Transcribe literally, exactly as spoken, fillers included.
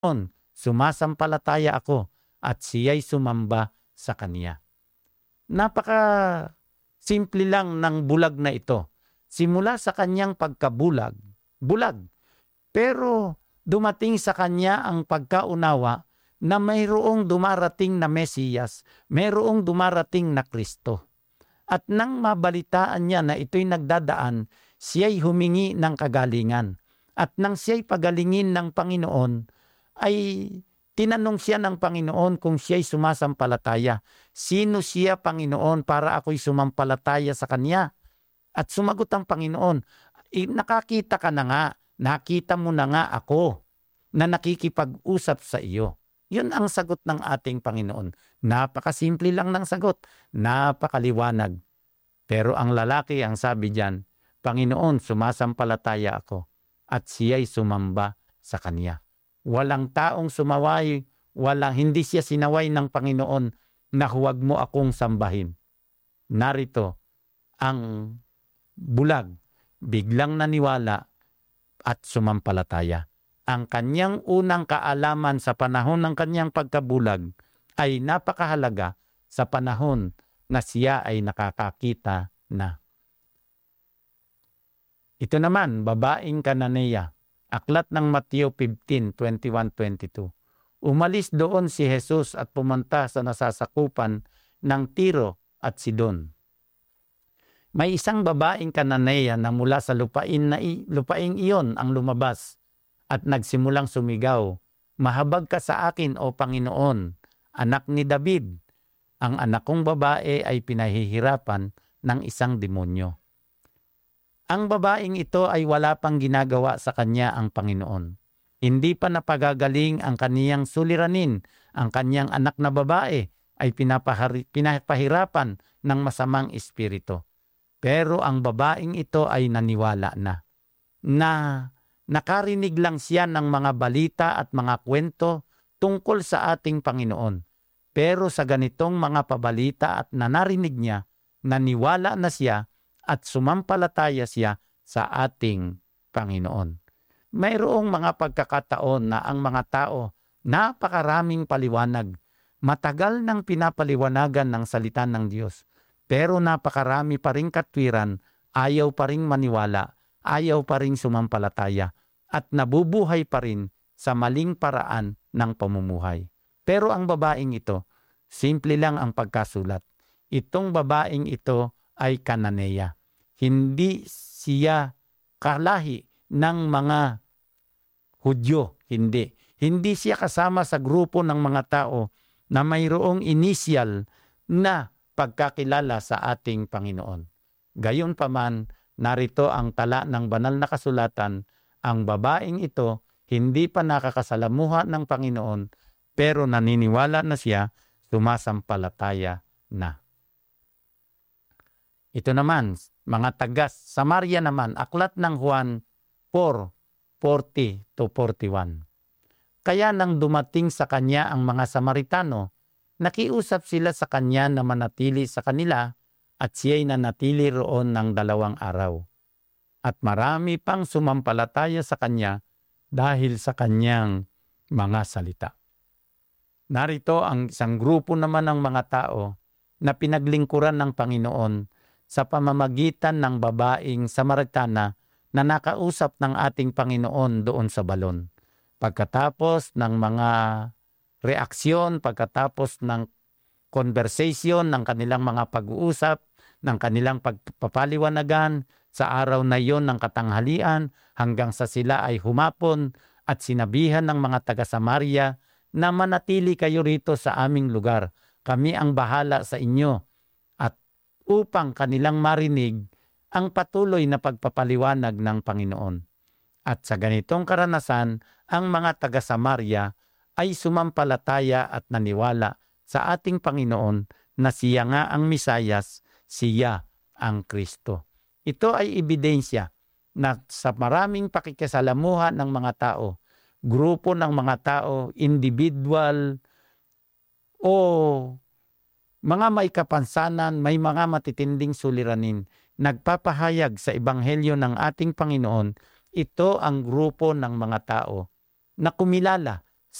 sumasampalataya ako at siya'y sumamba sa kanya. Napaka simple lang ng bulag na ito. Simula sa kanyang pagkabulag, bulag. Pero dumating sa kanya ang pagkaunawa na mayroong dumarating na Mesiyas, mayroong dumarating na Kristo. At nang mabalitaan niya na ito'y nagdadaan, siya'y humingi ng kagalingan. At nang siya'y pagalingin ng Panginoon, ay tinanong siya ng Panginoon kung siya'y sumasampalataya. Sino siya, Panginoon, para ako'y sumampalataya sa Kanya? At sumagot ang Panginoon, eh, nakakita ka na nga, nakita mo na nga ako na nakikipag-usap sa iyo. Yun ang sagot ng ating Panginoon. Napakasimple lang ng sagot, napakaliwanag. Pero ang lalaki ang sabi diyan, Panginoon, sumasampalataya ako at siya'y sumamba sa Kanya. Walang taong sumaway, walang, hindi siya sinaway ng Panginoon na huwag mo akong sambahin. Narito ang bulag, biglang naniwala at sumampalataya. Ang kanyang unang kaalaman sa panahon ng kanyang pagkabulag ay napakahalaga sa panahon na siya ay nakakakita na. Ito naman, babaeng Kananeya, aklat ng Mateo fifteen, twenty-one, twenty-two. Umalis doon si Jesus at pumunta sa nasasakupan ng Tiro at Sidon. May isang babaeng Kananeya na mula sa lupain na i, lupaing iyon ang lumabas at nagsimulang sumigaw, "Mahabag ka sa akin, O Panginoon, anak ni David. Ang anak kong babae ay pinahihirapan ng isang demonyo." Ang babaeng ito ay wala pang ginagawa sa kanya ang Panginoon. Hindi pa napagagaling ang kaniyang suliranin. Ang kaniyang anak na babae ay pinapahari, pinapahirapan ng masamang espiritu. Pero ang babaeng ito ay naniwala na. Na nakarinig lang siya ng mga balita at mga kwento tungkol sa ating Panginoon. Pero sa ganitong mga pabalita at nanarinig niya, naniwala na siya at sumampalataya siya sa ating Panginoon. Mayroong mga pagkakataon na ang mga tao napakaraming paliwanag. Matagal nang pinapaliwanagan ng salita ng Diyos. Pero napakarami pa ring katwiran, ayaw pa ring maniwala, ayaw pa ring sumampalataya, at nabubuhay pa rin sa maling paraan ng pamumuhay. Pero ang babaeng ito, simple lang ang pagkasulat. Itong babaeng ito ay Kananeya. Hindi siya kalahi ng mga Hudyo, hindi. Hindi siya kasama sa grupo ng mga tao na mayroong inisyal na pagkakilala sa ating Panginoon. Gayunpaman, narito ang tala ng banal na kasulatan, ang babaeng ito hindi pa nakakasalamuha ng Panginoon, pero naniniwala na siya, sumasampalataya na. Ito naman, mga tagas, Samaria naman, aklat ng Juan four, forty to forty-one. Kaya nang dumating sa kanya ang mga Samaritano, nakiusap sila sa kanya na manatili sa kanila at siya'y nanatili roon ng dalawang araw. At marami pang sumampalataya sa kanya dahil sa kanyang mga salita. Narito ang isang grupo naman ng mga tao na pinaglingkuran ng Panginoon sa pamamagitan ng babaeng Samaritana na nakausap ng ating Panginoon doon sa balon. Pagkatapos ng mga reaksyon, pagkatapos ng conversation, ng kanilang mga pag-uusap, ng kanilang pagpapaliwanagan sa araw na iyon ng katanghalian hanggang sa sila ay humapon at sinabihan ng mga taga-Samaria na manatili kayo rito sa aming lugar. Kami ang bahala sa inyo. At upang kanilang marinig ang patuloy na pagpapaliwanag ng Panginoon. At sa ganitong karanasan, ang mga taga-Samaria ay sumampalataya at naniwala sa ating Panginoon na siya nga ang Misayas, siya ang Kristo. Ito ay ebidensya na sa maraming pakikisalamuha ng mga tao, grupo ng mga tao, individual, o mga may kapansanan, may mga matitinding suliranin, nagpapahayag sa ebanghelyo ng ating Panginoon, ito ang grupo ng mga tao na kumilala